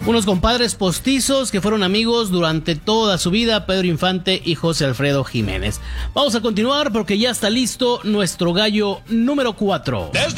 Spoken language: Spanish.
Unos compadres postizos que fueron amigos durante toda su vida, Pedro Infante y José Alfredo Jiménez. Vamos a continuar porque ya está listo nuestro gallo número 4.